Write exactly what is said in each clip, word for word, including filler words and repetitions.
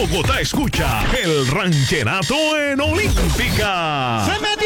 Bogotá escucha el ranchenato en Olímpica. ¡Se metió!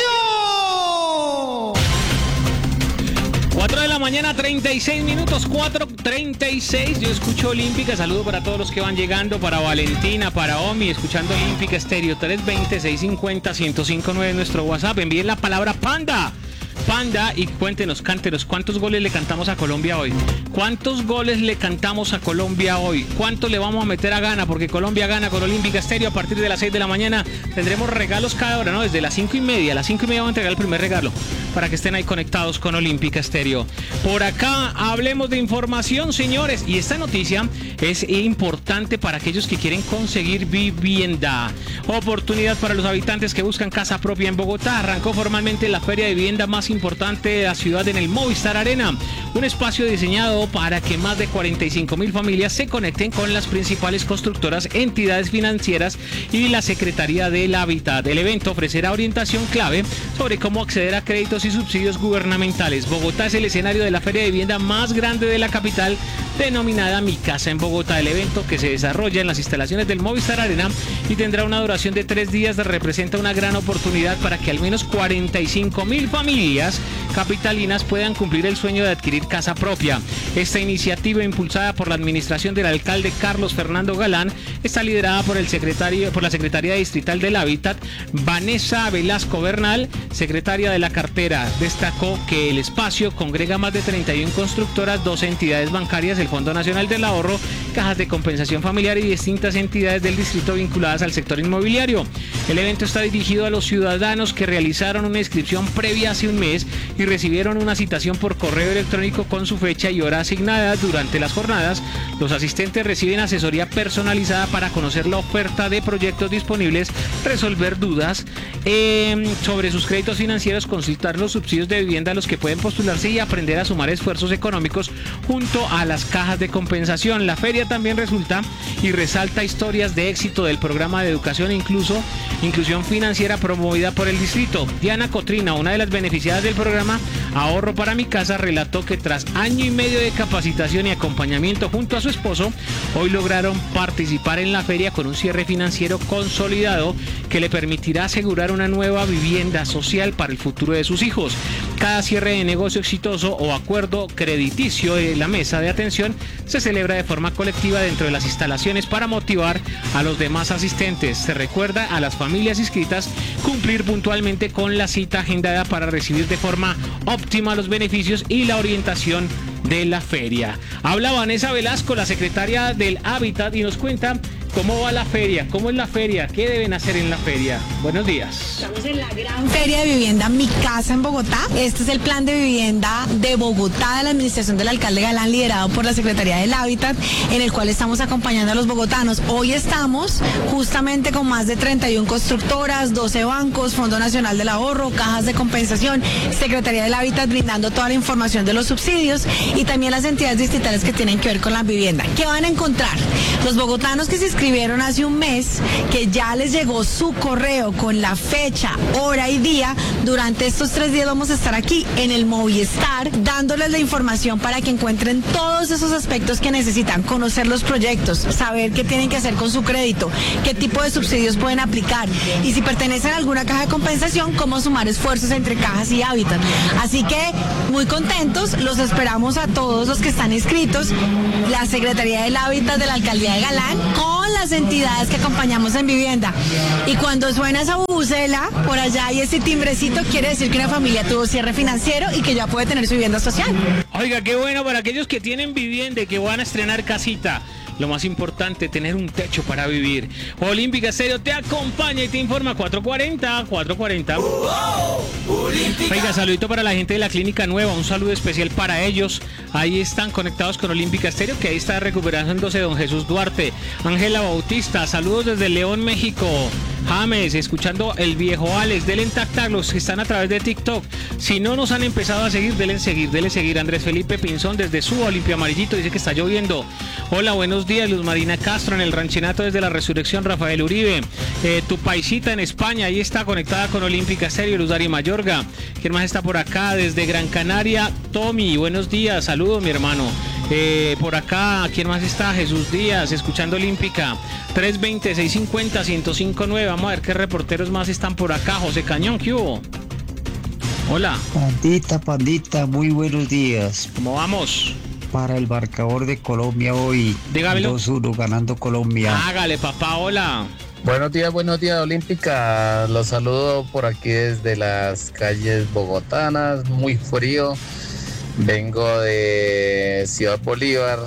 cuatro de la mañana, treinta y seis minutos, cuatro treinta y seis. Yo escucho Olímpica. Saludo para todos los que van llegando, para Valentina, para Omi, escuchando Olímpica Estéreo. Tres veinte, seiscientos cincuenta, ciento cinco nueve nuestro WhatsApp. Envíen la palabra Panda. Panda y cuéntenos, cántenos, ¿cuántos goles le cantamos a Colombia hoy? ¿Cuántos goles le cantamos a Colombia hoy? ¿Cuánto le vamos a meter a Gana? Porque Colombia gana con Olímpica Estéreo a partir de las seis de la mañana. Tendremos regalos cada hora, ¿no? Desde las cinco y media. A las cinco y media vamos a entregar el primer regalo para que estén ahí conectados con Olímpica Estéreo. Por acá hablemos de información, señores. Y esta noticia es importante para aquellos que quieren conseguir vivienda. Oportunidad para los habitantes que buscan casa propia en Bogotá. Arrancó formalmente la feria de vivienda más importante de la ciudad en el Movistar Arena, un espacio diseñado para que más de cuarenta y cinco mil familias se conecten con las principales constructoras, entidades financieras y la Secretaría del Hábitat. El evento ofrecerá orientación clave sobre cómo acceder a créditos y subsidios gubernamentales. Bogotá es el escenario de la feria de vivienda más grande de la capital, denominada Mi Casa en Bogotá. El evento, que se desarrolla en las instalaciones del Movistar Arena y tendrá una duración de tres días, representa una gran oportunidad para que al menos cuarenta y cinco mil familias capitalinas puedan cumplir el sueño de adquirir casa propia. Esta iniciativa, impulsada por la administración del alcalde Carlos Fernando Galán, está liderada por el secretario, por la Secretaría Distrital del Hábitat, Vanessa Velasco Bernal, secretaria de la cartera. Destacó que el espacio congrega más de treinta y una constructoras, doce entidades bancarias, el Fondo Nacional del Ahorro, cajas de compensación familiar y distintas entidades del distrito vinculadas al sector inmobiliario. El evento está dirigido a los ciudadanos que realizaron una inscripción previa hace un mes y recibieron una citación por correo electrónico con su fecha y hora asignada. Durante las jornadas, los asistentes reciben asesoría personalizada para conocer la oferta de proyectos disponibles, resolver dudas eh, sobre sus créditos financieros, consultar los subsidios de vivienda a los que pueden postularse y aprender a sumar esfuerzos económicos junto a las cajas de compensación. La feria también resulta y resalta historias de éxito del programa de educación e incluso inclusión financiera promovida por el distrito. Diana Cotrina, una de las beneficiadas del programa Ahorro para mi Casa, relató que tras año y medio de capacitación y acompañamiento junto a su esposo, hoy lograron participar en la feria con un cierre financiero consolidado que le permitirá asegurar una nueva vivienda social para el futuro de sus hijos. Cada cierre de negocio exitoso o acuerdo crediticio de la mesa de atención se celebra de forma colectiva dentro de las instalaciones para motivar a los demás asistentes. Se recuerda a las familias inscritas cumplir puntualmente con la cita agendada para recibir de forma óptima los beneficios y la orientación de la feria. Habla Vanessa Velasco, la secretaria del Hábitat, y nos cuenta cómo va la feria, cómo es la feria, qué deben hacer en la feria. Buenos días. Estamos en la gran feria de vivienda Mi Casa en Bogotá. Este es el plan de vivienda de Bogotá de la administración del alcalde Galán, liderado por la Secretaría del Hábitat, en el cual estamos acompañando a los bogotanos. Hoy estamos justamente con más de treinta y una constructoras, doce bancos, Fondo Nacional del Ahorro, cajas de compensación, Secretaría del Hábitat brindando toda la información de los subsidios y también las entidades distritales que tienen que ver con la vivienda. ¿Qué van a encontrar? Los bogotanos que se inscribieron hace un mes, que ya les llegó su correo con la fecha, hora y día. Durante estos tres días vamos a estar aquí en el Movistar dándoles la información para que encuentren todos esos aspectos que necesitan, conocer los proyectos, saber qué tienen que hacer con su crédito, qué tipo de subsidios pueden aplicar y si pertenecen a alguna caja de compensación, cómo sumar esfuerzos entre cajas y Hábitat. Así que muy contentos, los esperamos a todos los que están inscritos, la Secretaría del Hábitat de la Alcaldía de Galán con las entidades que acompañamos en vivienda. Y cuando suena esa bubucela por allá y ese timbrecito, quiere decir que una familia tuvo cierre financiero y que ya puede tener su vivienda social. Oiga, qué bueno para aquellos que tienen vivienda y que van a estrenar casita. Lo más importante, tener un techo para vivir. Olímpica Estéreo te acompaña y te informa. Cuatro cuarenta, cuatro cuarenta. Oiga, saludito para la gente de la Clínica Nueva. Un saludo especial para ellos. Ahí están conectados con Olímpica Estéreo, que ahí está recuperándose don Jesús Duarte. Ángela Bautista, saludos desde León, México. James, escuchando el viejo Alex, denle tactar los que están a través de TikTok. Si no nos han empezado a seguir, denle seguir, denle seguir. Andrés Felipe Pinzón desde Suba, Olimpia Amarillito, dice que está lloviendo. Hola, buenos días, Luz Marina Castro en el ranchenato desde la Resurrección, Rafael Uribe. Eh, tu paisita en España, ahí está conectada con Olímpica Estéreo, Luz Dari Mayorga. ¿Quién más está por acá? Desde Gran Canaria, Tommy, buenos días, saludos mi hermano. Eh, por acá, ¿quién más está? Jesús Díaz, escuchando Olímpica. tres veinte, seiscientos cincuenta, ciento cinco punto nueve. Vamos a ver qué reporteros más están por acá. José Cañón, ¿qué hubo? Hola. Pandita, pandita, muy buenos días. ¿Cómo vamos? Para el marcador de Colombia hoy, Dígamelo. dos uno ganando Colombia. Hágale, papá, hola. Buenos días, buenos días, Olímpica. Los saludo por aquí desde las calles bogotanas, muy frío. Vengo de Ciudad Bolívar.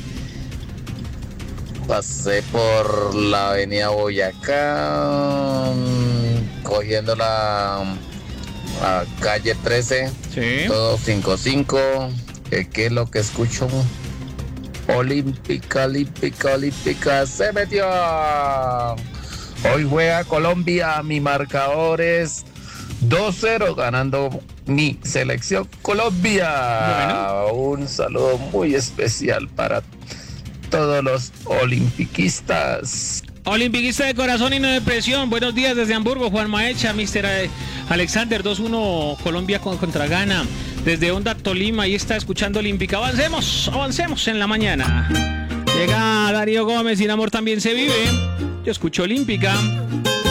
Pasé por la avenida Boyacá, cogiendo la, la calle trece, Sí. todo cinco cinco. ¿Qué, qué es lo que escucho? Olímpica, olímpica, olímpica, se metió. Hoy juega Colombia, mi marcador es dos cero, ganando mi selección Colombia. Bueno. Un saludo muy especial para todos los olimpiquistas. Olimpiquista de corazón y no de presión. Buenos días desde Hamburgo, Juan Maecha, mister Alexander, dos uno Colombia contra Ghana. Desde Honda Tolima, ahí está escuchando Olímpica. Avancemos, avancemos en la mañana. Llega Darío Gómez y el amor también se vive. Yo escucho Olímpica.